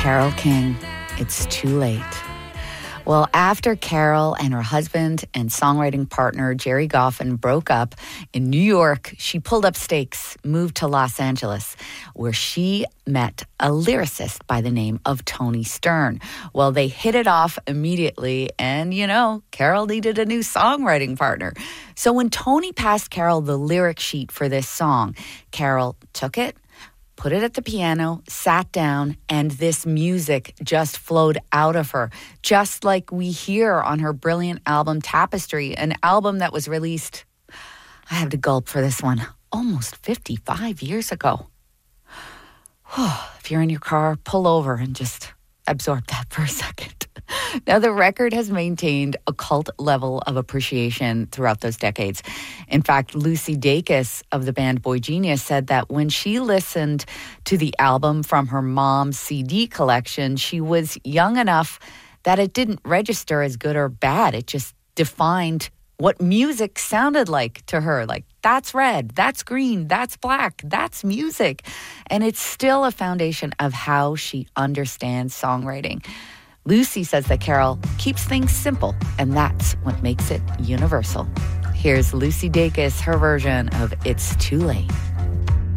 Carole King, It's Too Late. Well, after Carole and her husband and songwriting partner Jerry Goffin broke up in New York, she pulled up stakes, moved to Los Angeles, where she met a lyricist by the name of Tony Stern. Well, they hit it off immediately, and, Carole needed a new songwriting partner. So when Tony passed Carole the lyric sheet for this song, Carole took it, put it at the piano, sat down, and this music just flowed out of her, just like we hear on her brilliant album Tapestry, an album that was released, I have to gulp for this one, almost 55 years ago. If you're in your car, pull over and just absorb that for a second. Now, the record has maintained a cult level of appreciation throughout those decades. In fact, Lucy Dacus of the band Boy Genius said that when she listened to the album from her mom's CD collection, she was young enough that it didn't register as good or bad. It just defined what music sounded like to her. Like, that's red, that's green, that's black, that's music. And it's still a foundation of how she understands songwriting. Lucy says that Carole keeps things simple, and that's what makes it universal. Here's Lucy Dacus, her version of It's Too Late.